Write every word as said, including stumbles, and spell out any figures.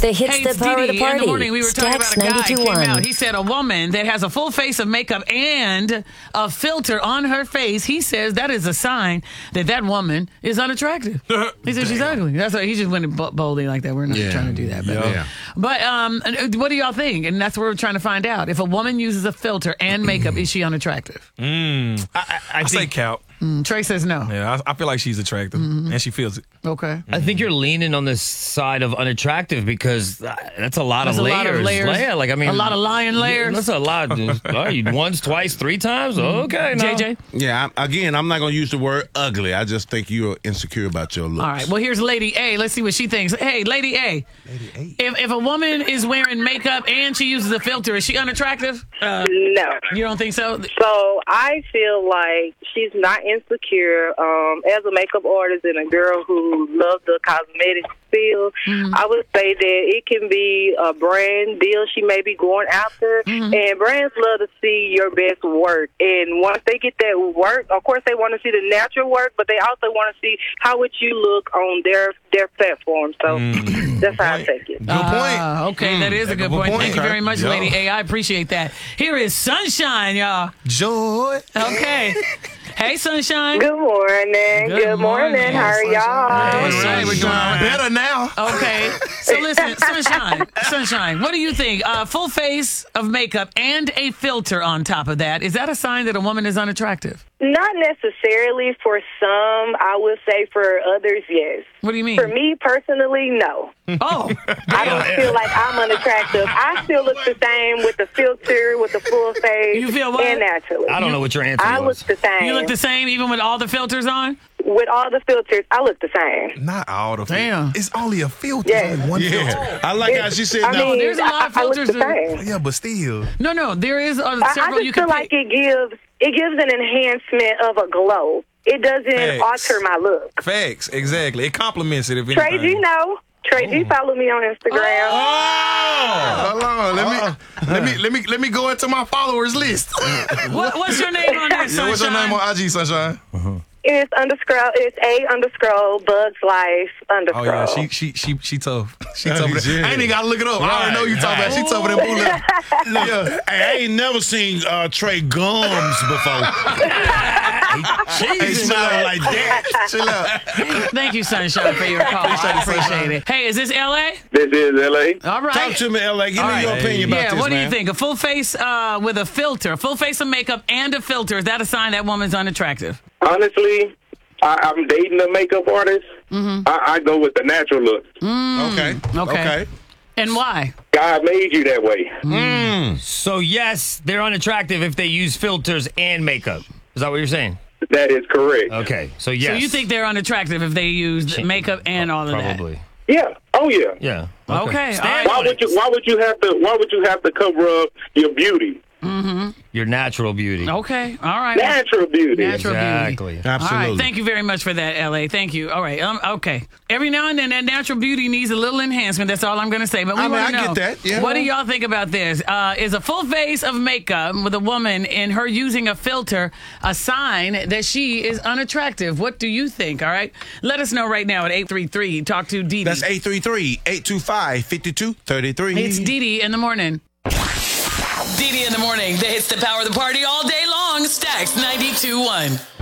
The hits Hey, that it's power Dee the Dee. party. In the morning, we were talking Stacks about a guy ninety-two came point one. out. He said a woman that has a full face of makeup and a filter on her face, he says that is a sign that that woman is unattractive. He said she's ugly. That's why he just went bo- boldly like that. We're not Yeah. trying to do that. But, Yeah. but um, what do y'all think? And that's what we're trying to find out. If a woman uses a filter and makeup, is she unattractive? Mm. I, I, I say count. Mm, Trey says no. Yeah, I, I feel like she's attractive, Mm-hmm. and she feels it. Okay. I think you're leaning on the side of unattractive because uh, that's a lot That's of a layers. lot of layers. Yeah, like I mean, A lot of lying layers. Yeah, that's a lot. All right, once, twice, three times. Okay, now. J J? Yeah, I, again, I'm not going to use the word ugly. I just think you're insecure about your looks. All right. Well, here's Lady A. Let's see what she thinks. Hey, Lady A. Lady A. If, if a woman is wearing makeup and she uses a filter, is she unattractive? Uh, No. you don't think so? So I feel like she's not insecure. Um, as a makeup artist and a girl who loves the cosmetic field, Mm-hmm. I would say that it can be a brand deal she may be going after. Mm-hmm. And brands love to see your best work. And once they get that work, of course they want to see the natural work, but they also want to see how would you look on their their platform. So that's how I take it. Good Ah, point. okay, that is a good point. point. Thank you very much, Yeah. Lady A. I appreciate that. Here is Sunshine, y'all. Joy. Okay. Hey, Sunshine. Good morning. Good Good, morning. morning. How are y'all? Doing right. We're doing all right. Better now. Okay. So listen, Sunshine, Sunshine, what do you think? Uh, full face of makeup and a filter on top of that. Is that a sign that a woman is unattractive? Not necessarily for some. I would say for others, yes. What do you mean? For me personally, no. Oh, I don't feel like I'm unattractive. I still look the same with the filter, with the full face, You feel what? and naturally. I don't know what your answer I look was. the same. you look the same even with all the filters on? with all the filters, I look the same. Not all the Damn. filters. It's only a filter. Yeah. It's only one filter. Yeah, I like how she said I no. mean, there's a lot of I, I look filters the that- same. Yeah, but still. No, no, there is uh, I, several I you just can feel like pick. it gives it gives an enhancement of a glow. It doesn't Facts. alter my look. Facts, exactly. It complements it if Trey, anything. you know. Trey, do you follow me on Instagram? Oh, hold on. Let me let me let me let me go into my followers list. What, what's your name on there, Yeah, Sunshine? what's your name on I G, Sunshine? It's underscore. It's a underscore Bugs Life Oh underscore. yeah, she she she she tough. She Oh, tough. yeah. I ain't even gotta look it up. I already know you talking about. She tougher than Boo Lip. Yeah. Hey, I ain't never seen uh, Trey Gums before. He smelling like that. Chill out. Thank you, Sunshine, for your call. I appreciate it. Hey, is this L A? This is L A. All right. Talk to me, L A. Give All me right. your opinion about yeah, this, what do man. you think? A full face uh, with a filter, a full face of makeup and a filter, is that a sign that woman's unattractive? Honestly, I, I'm dating a makeup artist. I, I go with the natural look. Okay. Okay. Okay. And why? God made you that way. So yes, they're unattractive if they use filters and makeup. Is that what you're saying? That is correct. Okay, so yes. So you think they're unattractive if they use makeup and all of probably? Yeah. Oh yeah. Yeah. Okay, Stand all right. Why on would it. you? Why would you have to? Why would you have to cover up your beauty? Your natural beauty. that? Okay, all right. Natural beauty. Natural Exactly. beauty. Absolutely. All right, thank you very much for that, L A. Thank you. All right, um, okay. Every now and then, that natural beauty needs a little enhancement. That's all I'm going to say. But we I mean, want I to know, get that, yeah. what do y'all think about this? Uh, is a full face of makeup with a woman and her using a filter a sign that she is unattractive? What do you think? All right, let us know right now at eight three three. Talk to Dee Dee. That's eight three three, eight two five, five two three three. It's Dee Dee in the morning. Dee Dee in the morning. That hits the power of the party all day long. Stacks ninety-two point one.